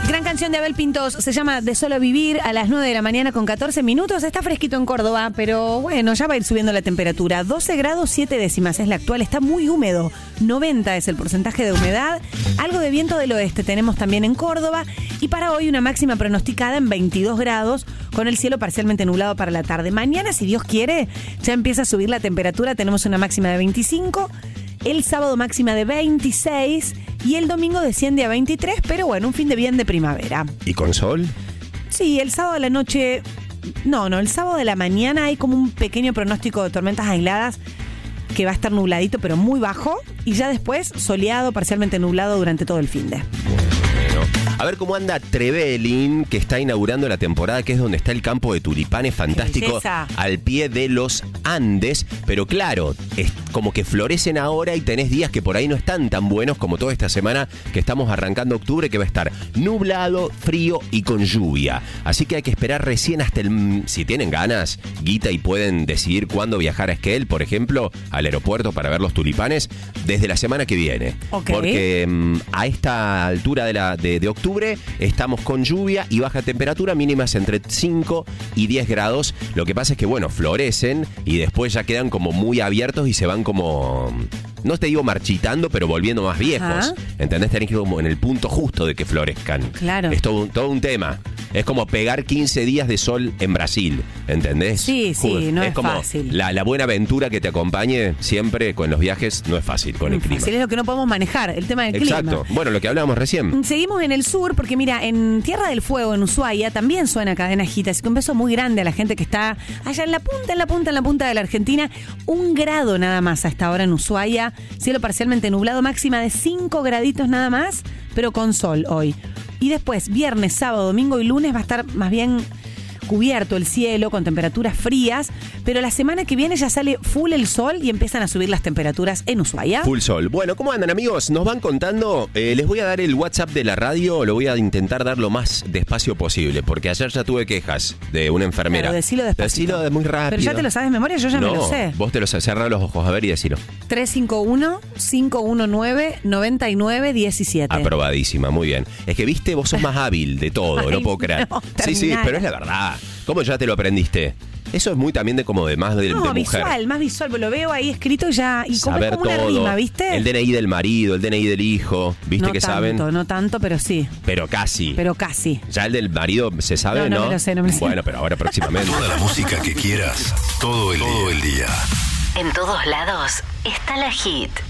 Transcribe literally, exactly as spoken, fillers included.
Gran canción de Abel Pintos, se llama De Solo Vivir, a las nueve de la mañana con catorce minutos. Está fresquito en Córdoba, pero bueno, ya va a ir subiendo la temperatura. doce grados siete décimas es la actual, está muy húmedo. noventa es el porcentaje de humedad. Algo de viento del oeste tenemos también en Córdoba. Y para hoy una máxima pronosticada en veintidós grados, con el cielo parcialmente nublado para la tarde. Mañana, si Dios quiere, ya empieza a subir la temperatura. Tenemos una máxima de veinticinco. El sábado máxima de veintiséis y el domingo desciende a veintitrés, pero bueno, un fin de bien de primavera. ¿Y con sol? Sí, el sábado de la noche... No, no, el sábado de la mañana hay como un pequeño pronóstico de tormentas aisladas que va a estar nubladito, pero muy bajo, y ya después soleado, parcialmente nublado durante todo el fin de... A ver cómo anda Trevelin, que está inaugurando la temporada, que es donde está el campo de tulipanes fantástico al pie de los Andes. Pero claro, es como que florecen ahora y tenés días que por ahí no están tan buenos como toda esta semana que estamos arrancando octubre, que va a estar nublado, frío y con lluvia. Así que hay que esperar recién hasta el... Si tienen ganas, guita, y pueden decidir cuándo viajar a Esquel, por ejemplo, al aeropuerto para ver los tulipanes, desde la semana que viene. Okay. Porque um, a esta altura de, la, de, de octubre estamos con lluvia y baja temperatura, mínimas entre cinco y diez grados. Lo que pasa es que, bueno, florecen y después ya quedan como muy abiertos y se van como... No te digo marchitando, pero volviendo más viejos. Ajá. ¿Entendés? Tenés que ir como en el punto justo de que florezcan. Claro. Es todo un, todo un tema. Es como pegar quince días de sol en Brasil, ¿entendés? Sí, sí, no es, es como fácil. La, la buena aventura que te acompañe siempre con los viajes no es fácil con no el clima. Fácil, es lo que no podemos manejar, el tema del Exacto. clima. Exacto. Bueno, lo que hablábamos recién. Seguimos en el sur, porque mira, en Tierra del Fuego, en Ushuaia, también suena Cadena Gita. Así que un beso muy grande a la gente que está allá en la punta, en la punta, en la punta de la Argentina. Un grado nada más a esta hora en Ushuaia. Cielo parcialmente nublado, máxima de cinco graditos nada más, pero con sol hoy. Y después, viernes, sábado, domingo y lunes va a estar más bien cubierto el cielo con temperaturas frías, pero la semana que viene ya sale full el sol y empiezan a subir las temperaturas en Ushuaia. Full sol. Bueno, ¿cómo andan, amigos? Nos van contando. Eh, les voy a dar el WhatsApp de la radio, lo voy a intentar dar lo más despacio posible, porque ayer ya tuve quejas de una enfermera. Claro, decilo despacito. Decilo muy rápido. Pero ya te lo sabes de memoria, yo ya no, me lo sé. Vos te lo sabés, cerrá los ojos, a ver y decilo. tres cinco uno, cinco uno nueve, nueve nueve uno siete. Aprobadísima, muy bien. Es que, viste, vos sos más hábil de todo, Ay, no puedo creer. No, sí, sí, pero es la verdad. ¿Cómo ya te lo aprendiste? Eso es muy también de como de más de, no, de mujer. visual, más visual, lo veo ahí escrito ya y como saber es como una todo, rima, ¿viste? El D N I del marido, el D N I del hijo, ¿viste no que tanto, saben? No tanto, pero sí. Pero casi. Pero casi. Ya el del marido se sabe, ¿no? No, no me lo sé, no me lo sé. Bueno, pero ahora próximamente. Toda la música que quieras, todo el, todo el día. En todos lados está la Hit.